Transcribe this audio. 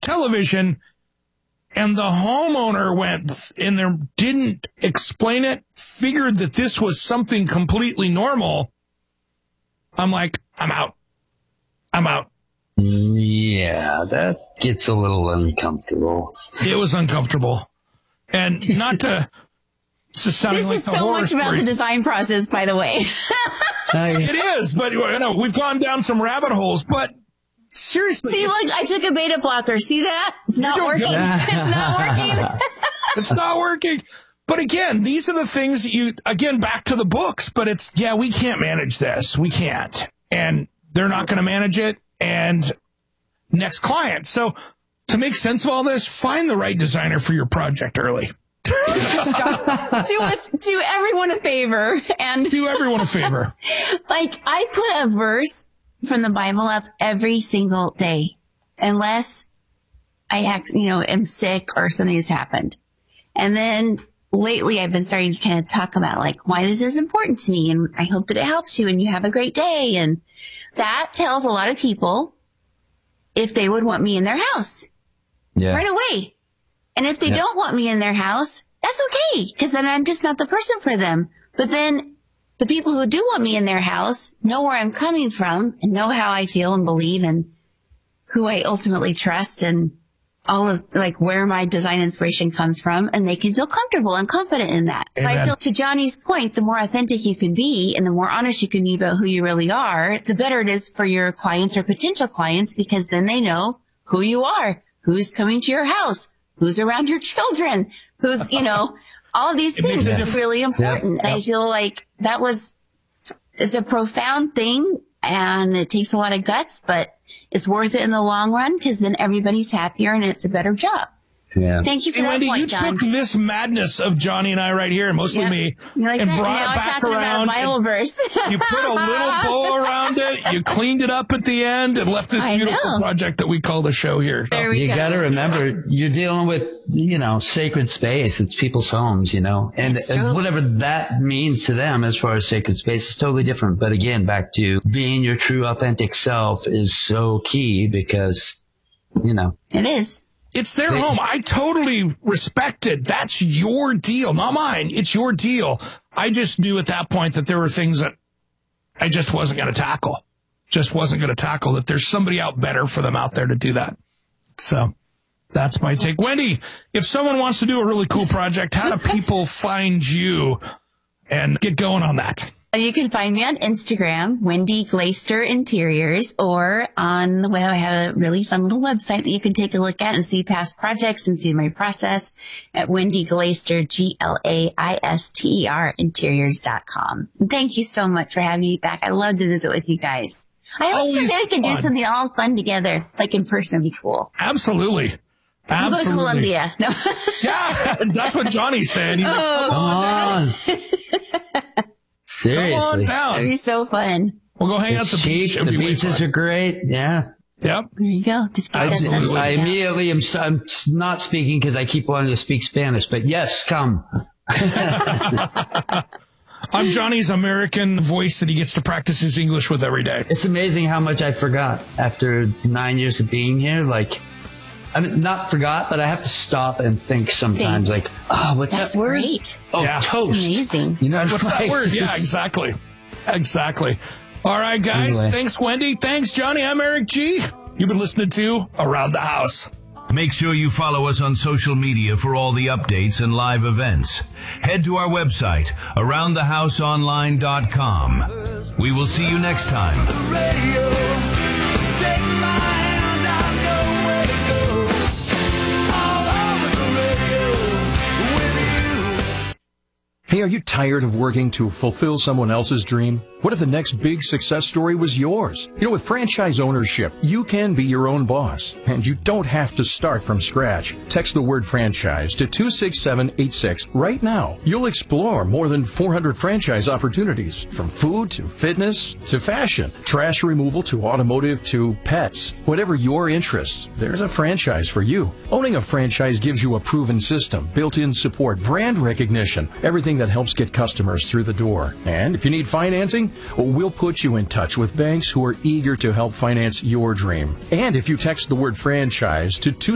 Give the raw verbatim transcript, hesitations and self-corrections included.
television, and the homeowner went in there, didn't explain it, figured that this was something completely normal. I'm like, I'm out. I'm out. Yeah, that gets a little uncomfortable. It was uncomfortable. And not to... This is sounding this like is the so horror much about story. the design process, by the way. It is, but you know, we've gone down some rabbit holes, but seriously. See, look, I took a beta blocker. See that? It's not doing working. good. It's not working. It's not working. But again, these are the things that you, again, back to the books, but it's, yeah, we can't manage this. We can't. And they're not going to manage it. And next client. So to make sense of all this, find the right designer for your project early. do us, do everyone a favor and do everyone a favor. Like, I put a verse from the Bible up every single day, unless I act, you know, am sick or something has happened. And then lately I've been starting to kind of talk about like why this is important to me. And I hope that it helps you and you have a great day. And that tells a lot of people if they would want me in their house Yeah. right away. And if they Yeah. don't want me in their house, that's okay, because then I'm just not the person for them. But then the people who do want me in their house know where I'm coming from and know how I feel and believe and who I ultimately trust and all of like where my design inspiration comes from, and they can feel comfortable and confident in that. So Amen. I feel, to Johnny's point, the more authentic you can be and the more honest you can be about who you really are, the better it is for your clients or potential clients, because then they know who you are, who's coming to your house, who's around your children, who's, you know, all these It makes things a is difference. really important. Yep. And I feel like that was, it's a profound thing and it takes a lot of guts, but it's worth it in the long run because then everybody's happier and it's a better job. Yeah. Thank you for Hey, that Wendy, point, you John. took this madness of Johnny and I right here, and mostly Yep. me, You like and that? brought Now it it's back talking about around. a Bible and verse. You put a little bow around it, you cleaned it up at the end, and left this I beautiful know. project that we call the show here. So, There we You go. got to remember, you're dealing with, you know, sacred space. It's people's homes, you know, and, That's and true. whatever that means to them as far as sacred space is totally different. But again, back to being your true authentic self is so key because, you know, It is. It's their home. I totally respect it. That's your deal, not mine. It's your deal. I just knew at that point that there were things that I just wasn't going to tackle. Just wasn't going to tackle, that there's somebody out better for them out there to do that. So that's my take. Wendy, if someone wants to do a really cool project, how do people find you and get going on that? You can find me on Instagram, Wendy Glaister Interiors, or on the web. I have a really fun little website that you can take a look at and see past projects and see my process at Wendy Glaister, G L A I S T E R, interiors dot com. Thank you so much for having me back. I love to visit with you guys. I hope Always someday we can do fun. something all fun together, like in person. Would be cool. Absolutely. We'll go to Absolutely. Columbia. No. Yeah, that's what Johnny's saying. He's like, come come on, on. come on Seriously. down. That'd be so fun. We'll go hang out It's at the cheap. beach. It'll The be way beaches fun. are great. Yeah. Yep. There you go. Just get that Absolutely. sense I of it. immediately am I'm not speaking because I keep wanting to speak Spanish, but yes, come. I'm Johnny's American voice that he gets to practice his English with every day. It's amazing how much I forgot after nine years of being here. Like, I mean, not forgot, but I have to stop and think sometimes. Think. Like, oh, what's That's that word? great. Oh, Yeah. toast. It's amazing. You know, What's that like, word? Yeah, exactly. Exactly. All right, guys. Anyway. Thanks, Wendy. Thanks, Johnny. I'm Eric G. You've been listening to Around the House. Make sure you follow us on social media for all the updates and live events. Head to our website, around the house online dot com. We will see you next time. Radio. Take my hand, I know where to go. All over the radio with you. Hey, are you tired of working to fulfill someone else's dream? What if the next big success story was yours? You know, with franchise ownership, you can be your own boss, and you don't have to start from scratch. Text the word franchise to two six seven eight six right now. You'll explore more than four hundred franchise opportunities, from food to fitness to fashion, trash removal to automotive to pets. Whatever your interests, there's a franchise for you. Owning a franchise gives you a proven system, built-in support, brand recognition, everything that helps get customers through the door. And if you need financing, well, we'll put you in touch with banks who are eager to help finance your dream. And if you text the word franchise to two